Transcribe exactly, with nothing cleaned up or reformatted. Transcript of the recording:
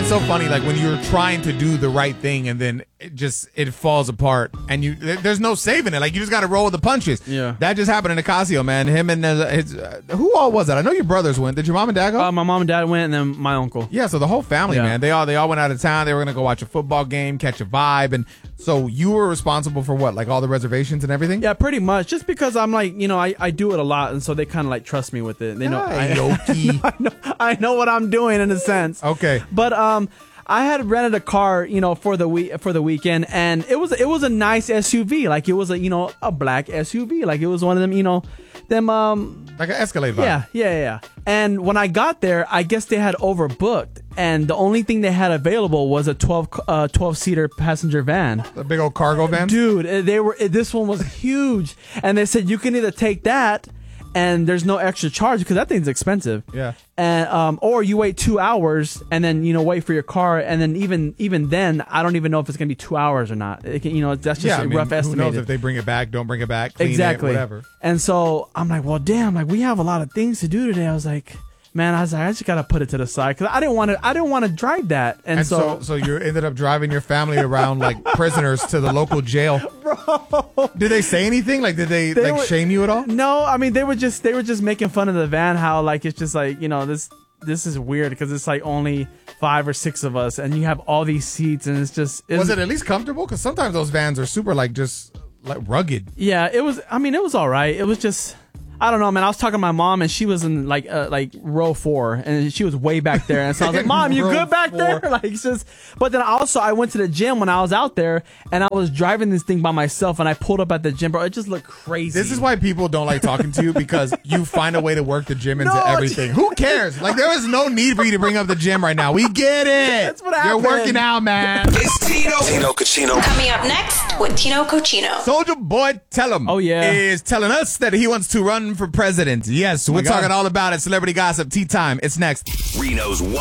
so funny, like when you're trying to do the right thing and then it just it falls apart, and you there's no saving it. Like you just got to roll with the punches. Yeah, that just happened in Ocasio, man. Him and uh, his uh, who all was that? I know your brothers went. Did your mom and dad go? Uh, my mom and dad went, and then my uncle. Yeah, so the whole family, yeah. man. They all they all went out of town. They were gonna go watch a football game, catch a vibe, and so you were responsible for what, like all the reservations and everything? Yeah, pretty much. Just because I'm like, you know, I, I do it a lot, and so they kind of like trust me with it. They know, Hey, I, I know I know what I'm doing in a sense. Okay, but um. I had rented a car, you know, for the week for the weekend, and it was it was a nice S U V, like it was a you know a black S U V, like it was one of them, you know, them um like an Escalade vibe. Yeah, yeah, yeah. And when I got there, I guess they had overbooked, and the only thing they had available was a twelve uh, twelve seater passenger van, a big old cargo van. Dude, they were this one was huge, and they said you can either take that. And there's no extra charge because that thing's expensive. Yeah. And um, or you wait two hours and then you know wait for your car, and then even even then I don't even know if it's gonna be two hours or not. It can, you know that's just yeah, a I mean, rough estimate. Who knows if they bring it back, don't bring it back, clean exactly. it, whatever. And so I'm like, well, damn, like we have a lot of things to do today. I was like, man, I was like, I just gotta put it to the side because I didn't want to. I didn't want to drive that. And, and so, so, so you ended up driving your family around like prisoners to the local jail. Bro, did they say anything? Like, did they, they like were, shame you at all? No, I mean they were just they were just making fun of the van. How like it's just like you know this this is weird because it's like only five or six of us, and you have all these seats, and it's just it's, was it at least comfortable? Because sometimes those vans are super like just like rugged. Yeah, it was. I mean, it was all right. It was just. I don't know, man. I was talking to my mom, and she was in like uh, like row four, and she was way back there. And so I was like, "Mom, you good back four. there?" Like, it's just. But then also, I went to the gym when I was out there, and I was driving this thing by myself, and I pulled up at the gym, bro. It just looked crazy. This is why people don't like talking to you because you find a way to work the gym into no, everything. Who cares? Like, there is no need for you to bring up the gym right now. We get it. That's what happened. You're working out, man. It's Tino. Tino Cochino. Coming up next with Tino Cochino. Soldier Boy Tellum. Oh yeah, is telling us that he wants to run for president. Yes, oh we're God. talking all about it. Celebrity gossip, tea time. It's next. Reno's